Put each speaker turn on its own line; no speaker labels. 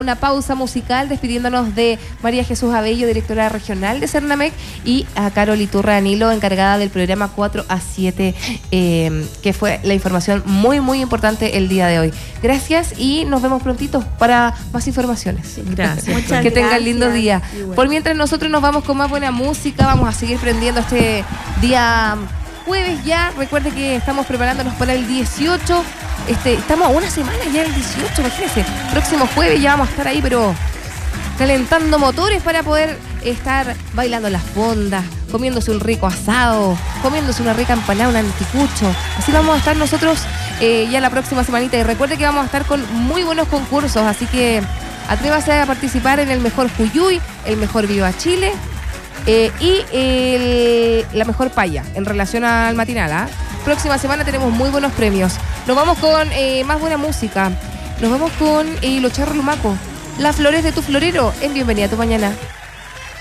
una pausa musical despidiéndonos de María Jesús Abello, directora regional de Cernamec, y a Carol Iturra Danilo, encargada del programa 4 a 7, que fue la información muy, muy importante el día de hoy. Gracias y nos vemos prontito para más informaciones.
Gracias.
Muchas
Que tengan
gracias.
lindo día.
Igual.
Por mientras nosotros nos vamos con más buena música, vamos a seguir prendiendo este día jueves ya. Recuerde que estamos preparándonos para el 18. Estamos a una semana ya del 18, imagínense. Próximo jueves ya vamos a estar ahí, pero calentando motores para poder estar bailando las fondas, comiéndose un rico asado, comiéndose una rica empanada, un anticucho. Así vamos a estar nosotros ya la próxima semanita. Y recuerde que vamos a estar con muy buenos concursos, así que atrévase a participar en el mejor Juyuy, el mejor Viva Chile y la mejor paya en relación al matinal, ¿ah? Próxima semana tenemos muy buenos premios. Nos vamos con más buena música. Nos vamos con Los Charros Lumaco. Las flores de tu florero en Bienvenida a tu Mañana.